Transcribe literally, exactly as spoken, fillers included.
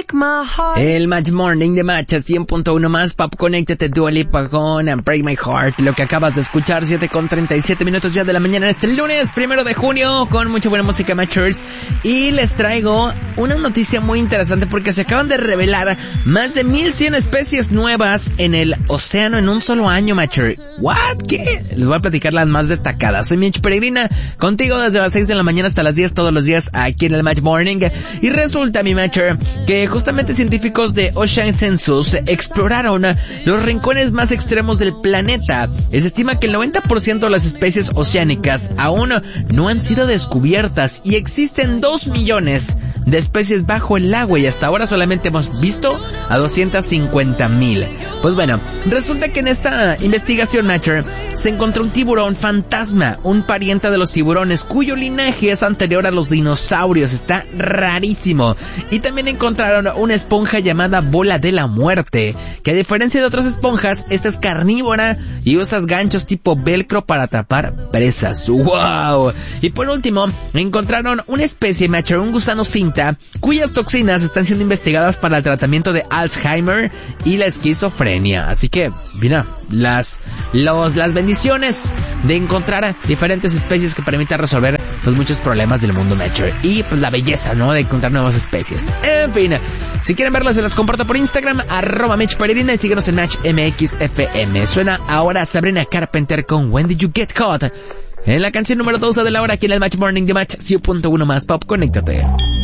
break my heart. El Match Morning de Match cien punto uno más. Pop, conéctate, Dua Lipa con And Break My Heart. Lo que acabas de escuchar, siete con treinta y siete minutos ya de la mañana en este lunes, primero de junio, con mucha buena música, Matchers. Y les traigo una noticia muy interesante porque se acaban de revelar más de mil cien especies nuevas en el océano en un solo año, Matcher. ¿What? ¿Qué? Les voy a platicar las más destacadas. Soy Mitch Peregrina, contigo desde las seis de la mañana hasta las diez todos los días aquí en el Match Morning. Y resulta, mi Matcher, que justamente científicos de Ocean Census exploraron los rincones más extremos del planeta. Se estima que el noventa por ciento de las especies oceánicas aún no han sido descubiertas y existen dos millones de especies bajo el agua y hasta ahora solamente hemos visto a doscientos cincuenta mil. Pues bueno, resulta que en esta investigación, Matcher, se encontró un tiburón fantasma, un pariente de los tiburones cuyo linaje es anterior a los dinosaurios. Está rarísimo. Y también encontraron una esponja llamada bola de la muerte, que a diferencia de otras esponjas, esta es carnívora y usa ganchos tipo velcro para atrapar presas. ¡Wow! Y por último, encontraron una especie, Matcher, un gusano cinta, cuyas toxinas están siendo investigadas para el tratamiento de Alzheimer y la esquizofrenia. Así que, mira, las, los, las bendiciones de encontrar diferentes especies que permitan resolver pues muchos problemas del mundo, Matcher. Y pues la belleza, ¿no?, de encontrar nuevas especies. En fin, si quieren verlas se las comparto por Instagram, arroba Mitch Peregrina, y síguenos en Match M X F M. Suena ahora Sabrina Carpenter con When Did You Get Caught, en la canción número doce de la hora aquí en el Match Morning de Match cien punto uno más Pop. Conéctate.